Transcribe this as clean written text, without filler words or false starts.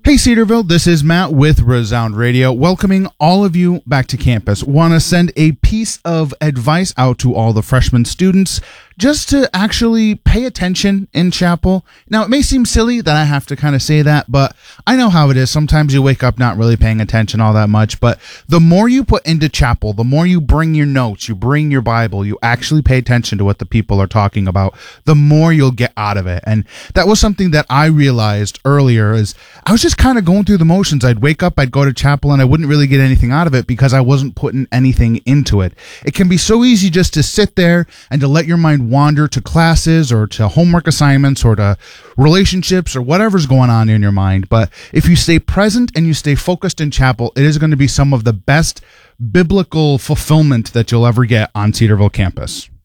Hey Cedarville, this is Matt with Resound Radio, welcoming all of you back to campus. Want to send a piece of advice out to all the freshman students just to actually pay attention in chapel. Now, it may seem silly that I have to kind of say that, but I know how it is. Sometimes you wake up not really paying attention all that much, but the more you put into chapel, the more you bring your notes, you bring your Bible, you actually pay attention to what the people are talking about, the more you'll get out of it. And that was something that I realized earlier is I was just kind of going through the motions. I'd wake up, I'd go to chapel, and I wouldn't really get anything out of it because I wasn't putting anything into it. It can be so easy just to sit there and to let your mind wander to classes or to homework assignments or to relationships or whatever's going on in your mind. But if you stay present and you stay focused in chapel, it is going to be some of the best biblical fulfillment that you'll ever get on Cedarville campus.